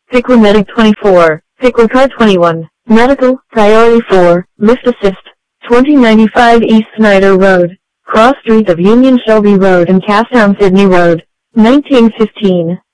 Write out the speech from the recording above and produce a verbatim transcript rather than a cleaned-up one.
Piqua Medic twenty-four, Piqua Car twenty-one, Medical, Priority four, Lift Assist, twenty ninety-five East Snyder Road, Cross Street of Union Shelby Road and Castown Sydney Road, nineteen fifteen.